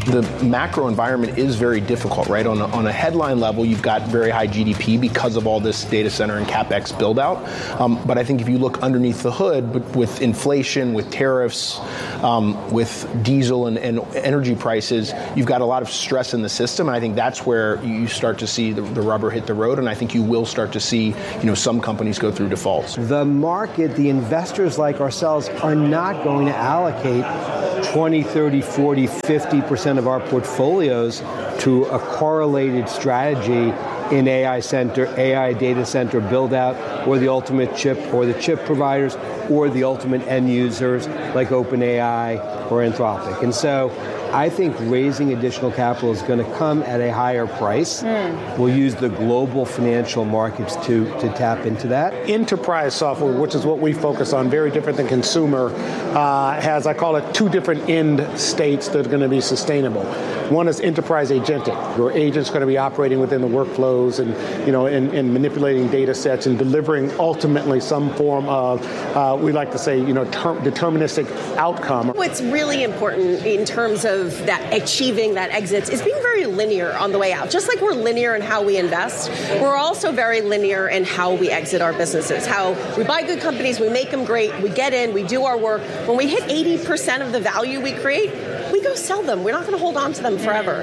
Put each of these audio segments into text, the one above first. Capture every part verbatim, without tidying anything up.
the macro environment is very difficult, right? On a, on a headline level, you've got very high G D P because of all this data center and CapEx build out. Um, but I think if you look underneath the hood, but with inflation, with tariffs, um, with diesel and, and energy prices, you've got a lot of stress in the system. And I think that's where you start to see the, the rubber hit the road. And I think you will start to see, you know, some companies go through defaults. The market, the investors like ourselves are not going to allocate twenty, thirty, forty, fifty percent of our portfolios to a correlated strategy in A I center, A I data center build out, or the ultimate chip, or the chip providers, or the ultimate end users like OpenAI or Anthropic. And so I think raising additional capital is going to come at a higher price. Mm. We'll use the global financial markets to, to tap into that. Enterprise software, which is what we focus on, very different than consumer, uh, has, I call it, two different end states that are going to be sustainable. One is enterprise agentic, where agents are going to be operating within the workflows and, you know, and, and manipulating data sets and delivering ultimately some form of, uh, we like to say, you know, term, deterministic outcome. What's really important in terms of that achieving that exit is being very linear on the way out. Just like we're linear in how we invest, we're also very linear in how we exit our businesses. How we buy good companies, we make them great, we get in, we do our work. When we hit eighty percent of the value we create, we go sell them. We're not going to hold on to them forever.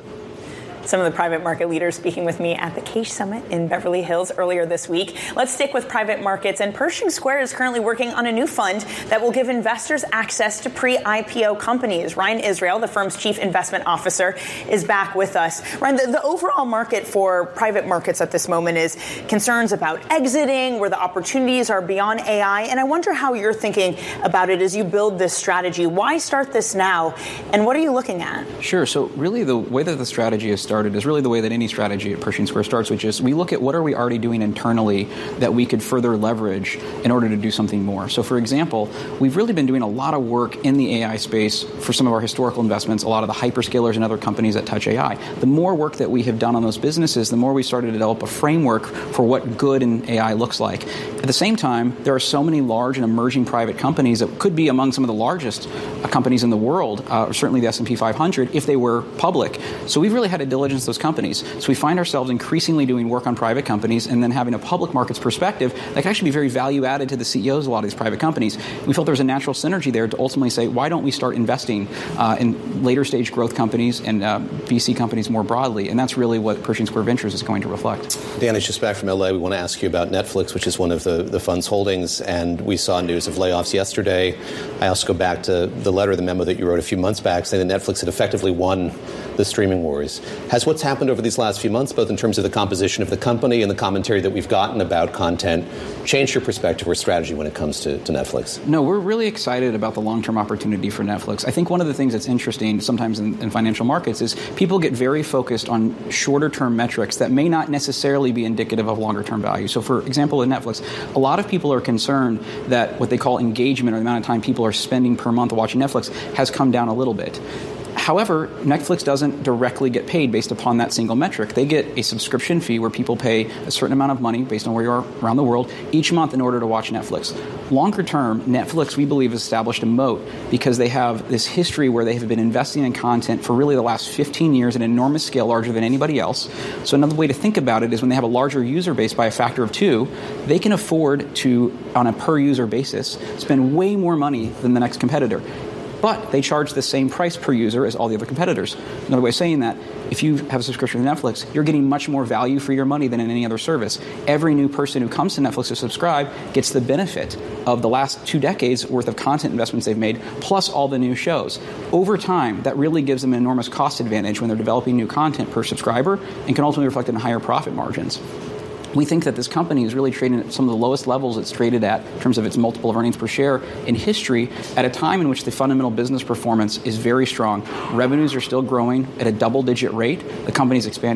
Some of the private market leaders speaking with me at the Cage Summit in Beverly Hills earlier this week. Let's stick with private markets. And Pershing Square is currently working on a new fund that will give investors access to pre-I P O companies. Ryan Israel, the firm's chief investment officer, is back with us. Ryan, the, the overall market for private markets at this moment is concerns about exiting, where the opportunities are beyond A I. And I wonder how you're thinking about it as you build this strategy. Why start this now? And what are you looking at? Sure. So really the way that the strategy is started is really the way that any strategy at Pershing Square starts, which is we look at what are we already doing internally that we could further leverage in order to do something more. So for example, we've really been doing a lot of work in the A I space for some of our historical investments, a lot of the hyperscalers and other companies that touch A I. The more work that we have done on those businesses, the more we started to develop a framework for what good in A I looks like. At the same time, there are so many large and emerging private companies that could be among some of the largest uh, companies in the world, uh, certainly the S and P five hundred, if they were public. So we've really had to diligence those companies. So we find ourselves increasingly doing work on private companies and then having a public markets perspective that can actually be very value added to the C E Os of a lot of these private companies. We felt there was a natural synergy there to ultimately say, why don't we start investing uh, in later stage growth companies and uh, V C companies more broadly? And that's really what Pershing Square Ventures is going to reflect. Dan is just back from L A. We want to ask you about Netflix, which is one of the, the fund's holdings, and we saw news of layoffs yesterday. I also go back to the letter, the memo that you wrote a few months back saying that Netflix had effectively won the streaming wars. Has what's happened over these last few months, both in terms of the composition of the company and the commentary that we've gotten about content, changed your perspective or strategy when it comes to, to Netflix? No, we're really excited about the long-term opportunity for Netflix. I think one of the things that's interesting sometimes in, in financial markets is people get very focused on shorter-term metrics that may not necessarily be indicative of longer-term value. So, for example, in Netflix, a lot of people are concerned that what they call engagement, or the amount of time people are spending per month watching Netflix, has come down a little bit. However, Netflix doesn't directly get paid based upon that single metric. They get a subscription fee where people pay a certain amount of money based on where you are around the world each month in order to watch Netflix. Longer term, Netflix, we believe, has established a moat because they have this history where they have been investing in content for really the last fifteen years at an enormous scale, larger than anybody else. So another way to think about it is when they have a larger user base by a factor of two, they can afford to, on a per user basis, spend way more money than the next competitor. But they charge the same price per user as all the other competitors. Another way of saying that, if you have a subscription to Netflix, you're getting much more value for your money than in any other service. Every new person who comes to Netflix to subscribe gets the benefit of the last two decades worth of content investments they've made, plus all the new shows. Over time, that really gives them an enormous cost advantage when they're developing new content per subscriber and can ultimately reflect in higher profit margins. We think that this company is really trading at some of the lowest levels it's traded at in terms of its multiple of earnings per share in history at a time in which the fundamental business performance is very strong. Revenues are still growing at a double-digit rate. The company is expanding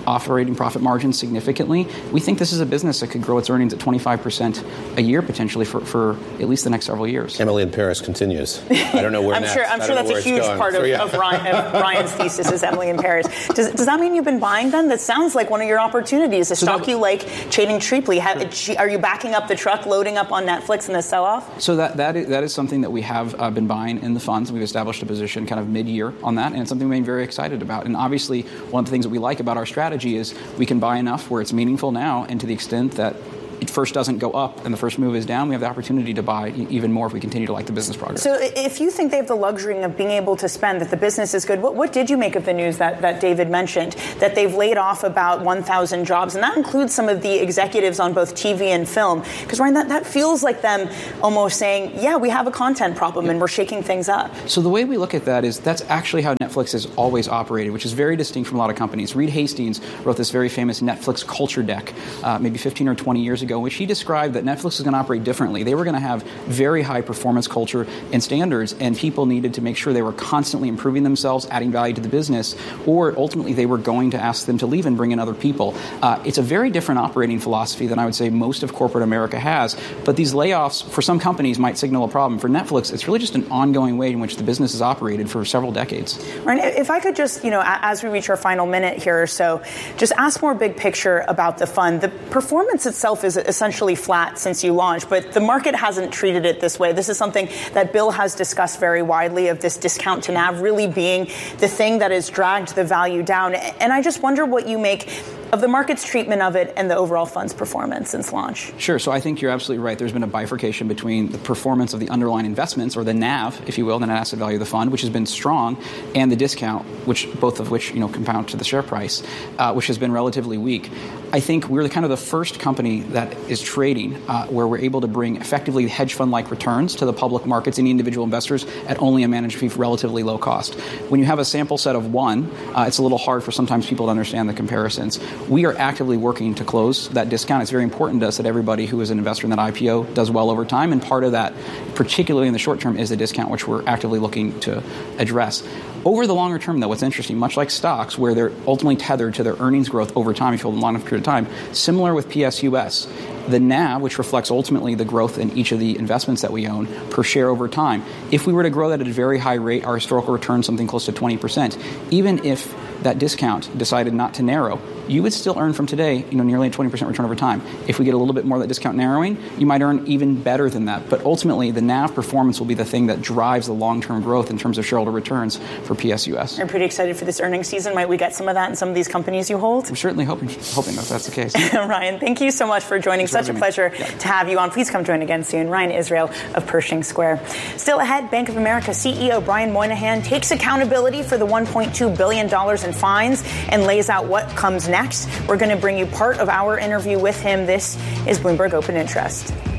operating profit margins significantly. We think this is a business that could grow its earnings at twenty-five percent a year potentially for, for at least the next several years. Emily in Paris continues. I don't know where I'm next. sure, I'm sure that's a huge part of, of, Ryan, of Ryan's thesis is Emily in Paris. Does, does that mean you've been buying then? That sounds like one of your opportunities. A so stock that, you like, trading cheaply. Have, are you backing up the truck, loading up on Netflix in the sell-off? So that that is, that is something that we have uh, been buying in the funds. We've established a position kind of mid-year on that, and it's something we've been very excited about. And obviously, one of the things that we like about our strategy is we can buy enough where it's meaningful now, and to the extent that it first doesn't go up and the first move is down, we have the opportunity to buy even more if we continue to like the business progress. So if you think they have the luxury of being able to spend, that the business is good, what, what did you make of the news that, that David mentioned, that they've laid off about one thousand jobs? And that includes some of the executives on both T V and film. Because, Ryan, that, that feels like them almost saying, yeah, we have a content problem and we're shaking things up. So the way we look at that is that's actually how Netflix has always operated, which is very distinct from a lot of companies. Reed Hastings wrote this very famous Netflix culture deck uh, maybe fifteen or twenty years ago, in which he described that Netflix was going to operate differently. They were going to have very high performance culture and standards, and people needed to make sure they were constantly improving themselves, adding value to the business, or ultimately they were going to ask them to leave and bring in other people. Uh, it's a very different operating philosophy than I would say most of corporate America has, but these layoffs for some companies might signal a problem. For Netflix, it's really just an ongoing way in which the business has operated for several decades. Ryan, if I could just, you know, as we reach our final minute here or so, just ask more big picture about the fund. The performance itself is essentially flat since you launched, but the market hasn't treated it this way. This is something that Bill has discussed very widely, of this discount to N A V really being the thing that has dragged the value down. And I just wonder what you make of the market's treatment of it and the overall fund's performance since launch. Sure. So I think you're absolutely right. There's been a bifurcation between the performance of the underlying investments, or the N A V, if you will, the net asset value of the fund, which has been strong, and the discount, which both of which, you know, compound to the share price, uh, which has been relatively weak. I think we're the kind of the first company that is trading uh, where we're able to bring effectively hedge fund-like returns to the public markets and individual investors at only a management fee for relatively low cost. When you have a sample set of one, uh, it's a little hard for sometimes people to understand the comparisons. We are actively working to close that discount. It's very important to us that everybody who is an investor in that I P O does well over time, and part of that, particularly in the short term, is the discount, which we're actively looking to address. Over the longer term, though, what's interesting, much like stocks, where they're ultimately tethered to their earnings growth over time, if you hold a long enough period of time, similar with P S U S, the N A V, which reflects ultimately the growth in each of the investments that we own per share over time, if we were to grow that at a very high rate, our historical return something close to twenty percent, even if that discount decided not to narrow, you would still earn from today, you know, nearly a twenty percent return over time. If we get a little bit more of that discount narrowing, you might earn even better than that. But ultimately, the N A V performance will be the thing that drives the long-term growth in terms of shareholder returns for P S U S. I'm pretty excited for this earnings season. Might we get some of that in some of these companies you hold? We're certainly hoping, hoping that that's the case. Ryan, thank you so much for joining. Thanks Such a pleasure yeah. to have you on. Please come join again soon. Ryan Israel of Pershing Square. Still ahead, Bank of America C E O Brian Moynihan takes accountability for the one point two billion dollars in fines and lays out what comes next. We're going to bring you part of our interview with him. This is Bloomberg Open Interest.